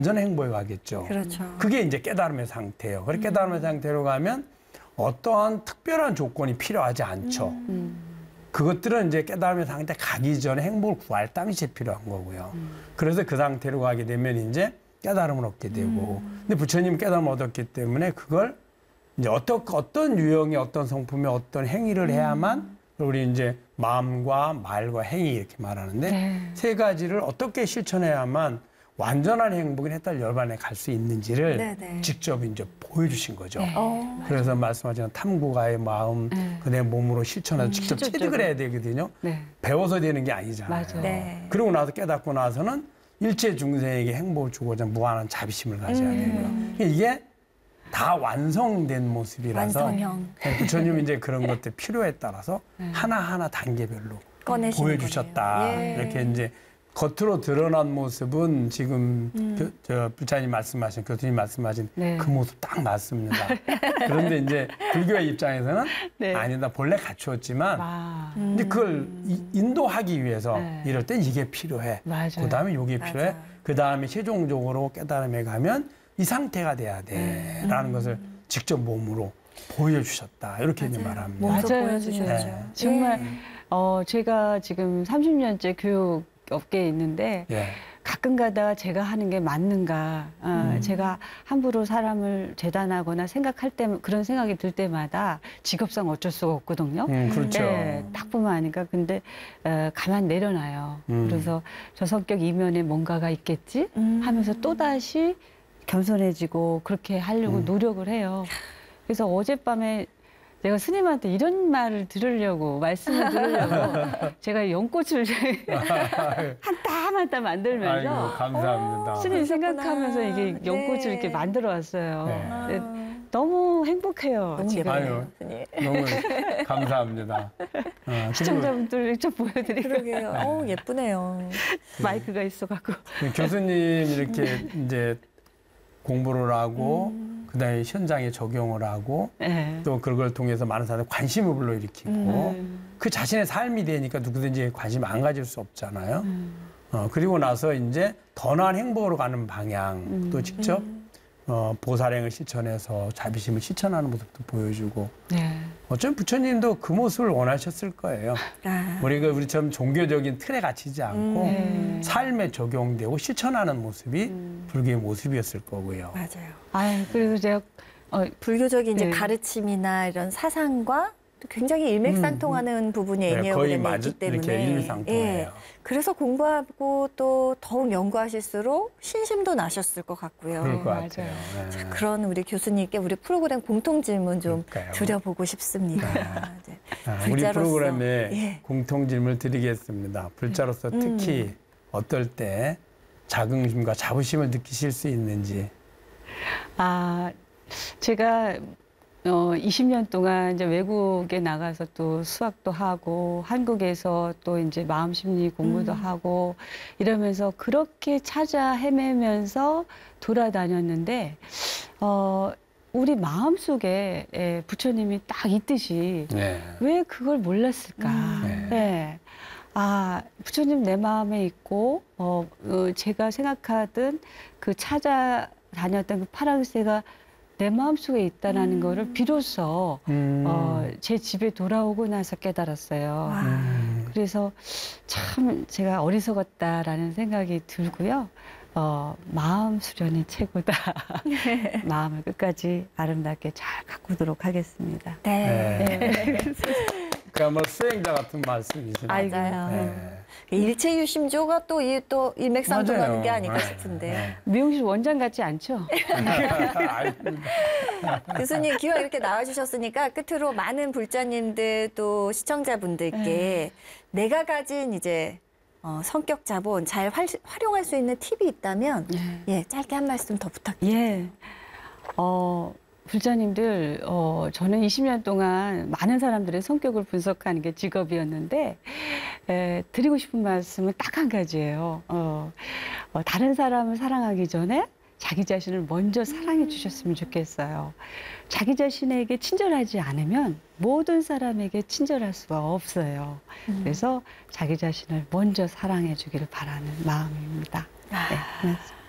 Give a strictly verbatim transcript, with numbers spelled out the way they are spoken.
완전 행복에 가겠죠. 그렇죠. 그게 이제 깨달음의 상태예요. 그래 깨달음의 음. 상태로 가면 어떠한 특별한 조건이 필요하지 않죠. 음. 그것들은 이제 깨달음의 상태 가기 전에 행복을 구할 당시에 필요한 거고요. 음. 그래서 그 상태로 가게 되면 이제 깨달음을 얻게 되고. 음. 근데 부처님 깨달음을 얻었기 때문에 그걸 이제 어떤, 어떤 유형의 어떤 성품의 어떤 행위를 해야만 우리 이제 마음과 말과 행위 이렇게 말하는데 네. 세 가지를 어떻게 실천해야만 완전한 행복인 해탈 열반에 갈 수 있는지를 네네. 직접 이제 보여주신 거죠. 네. 어, 그래서 말씀하신 탐구가의 마음, 네. 그내 몸으로 실천해서 음, 직접 체득을 해야 되거든요. 네. 배워서 되는 게 아니잖아요. 네. 그러고 나서 깨닫고 나서는 일체 중생에게 행복을 주고자 무한한 자비심을 가져야 음. 되고요. 이게 다 완성된 모습이라서 완성형. 부처님이 이제 그런 것들 필요에 따라서 네. 하나하나 단계별로 보여주셨다. 예. 이렇게 이제 겉으로 드러난 모습은 지금 음. 교, 저 부처님 말씀하신 교수님 말씀하신 네. 그 모습 딱 맞습니다. 그런데 이제 불교의 입장에서는 네. 아니다 본래 갖추었지만 아. 음. 이제 그걸 이, 인도하기 위해서 네. 이럴 땐 이게 필요해. 그 다음에 이게 필요해. 그 다음에 최종적으로 깨달음에 가면 이 상태가 돼야 돼라는 음. 것을 직접 몸으로 보여주셨다. 이렇게 이제 말합니다. 맞아요. 보여주셨죠. 네. 정말 네. 어, 제가 지금 삼십 년째 교육 업계에 있는데 예. 가끔 가다가 제가 하는 게 맞는가 어, 음. 제가 함부로 사람을 재단하거나 생각할 때 그런 생각이 들 때마다 직업상 어쩔 수가 없거든요. 음, 그렇죠. 네, 딱 보면 아니까 근데 어, 가만 내려놔요. 음. 그래서 저 성격 이면에 뭔가가 있겠지 하면서 또다시 겸손해지고 그렇게 하려고 음. 노력을 해요. 그래서 어젯밤에 제가 스님한테 이런 말을 들으려고, 말씀을 들으려고 제가 연꽃을 한 땀 한 땀 만들면서 아이고, 감사합니다. 스님 생각하면서 이게 연꽃을 네. 이렇게 만들어 왔어요. 네. 네. 너무 행복해요. 너무 지금. 아유, 너무 감사합니다. 어, 시청자분들 좀 보여드릴게요. 그러게요. 네. 오, 예쁘네요. 그, 마이크가 있어갖고. 교수님 이렇게 이제 공부를 하고 음. 그다음에 현장에 적용을 하고 네. 또 그걸 통해서 많은 사람들이 관심을 불러일으키고 음. 그 자신의 삶이 되니까 누구든지 관심 안 가질 수 없잖아요. 음. 어, 그리고 나서 이제 더 나은 행복으로 가는 방향도 음. 직접 음. 어, 보살행을 실천해서 자비심을 실천하는 모습도 보여주고 네. 어쩌면 부처님도 그 모습을 원하셨을 거예요. 아. 우리가 우리처럼 종교적인 틀에 갇히지 않고 음. 삶에 적용되고 실천하는 모습이 음. 불교의 모습이었을 거고요. 맞아요. 아, 그래서 제가 어, 불교적인 이제 네. 가르침이나 이런 사상과 굉장히 일맥상통하는 음. 부분이 애니어그램에 있기 때문에 이렇게 일맥상통해요. 예. 그래서 공부하고 또 더욱 연구하실수록 신심도 나셨을 것 같고요. 그럴 것 같아요. 네. 자, 그런 우리 교수님께 우리 프로그램 공통 질문 좀 그럴까요? 드려보고 싶습니다. 네. 아, 우리 프로그램에 예. 공통 질문을 드리겠습니다. 불자로서 음. 특히 어떨 때 자긍심과 자부심을 느끼실 수 있는지. 아, 제가 어, 이십 년 동안 이제 외국에 나가서 또 수학도 하고 한국에서 또 이제 마음 심리 공부도 음. 하고 이러면서 그렇게 찾아 헤매면서 돌아다녔는데 어, 우리 마음속에 예, 부처님이 딱 있듯이 네. 왜 그걸 몰랐을까? 음. 네. 네. 아, 부처님 내 마음에 있고 어, 어, 제가 생각하던 그 찾아다녔던 그 파랑새가 내 마음속에 있다는 음. 거를 비로소 음. 어, 제 집에 돌아오고 나서 깨달았어요. 음. 그래서 참 제가 어리석었다라는 생각이 들고요. 어, 마음 수련이 최고다. 네. 마음을 끝까지 아름답게 잘 가꾸도록 하겠습니다. 네. 네. 그야말로 수행자 같은 말씀이시네요. 맞아요. 네. 일체유심조가 또, 이, 또 일맥상통하는 게 아닐까 네. 싶은데. 네. 미용실 원장 같지 않죠? 교수님 기왕 이렇게 나와주셨으니까 끝으로 많은 불자님들 또 시청자분들께 네. 내가 가진 이제 어, 성격 자본 잘 활, 활용할 수 있는 팁이 있다면 네. 예, 짧게 한 말씀 더 부탁드립니다. 예. 어, 불자님들, 어, 저는 이십 년 동안 많은 사람들의 성격을 분석하는 게 직업이었는데, 에, 드리고 싶은 말씀은 딱 한 가지예요. 어, 어, 다른 사람을 사랑하기 전에 자기 자신을 먼저 사랑해 주셨으면 좋겠어요. 자기 자신에게 친절하지 않으면 모든 사람에게 친절할 수가 없어요. 음. 그래서 자기 자신을 먼저 사랑해 주기를 바라는 마음입니다. 네, 고맙습니다.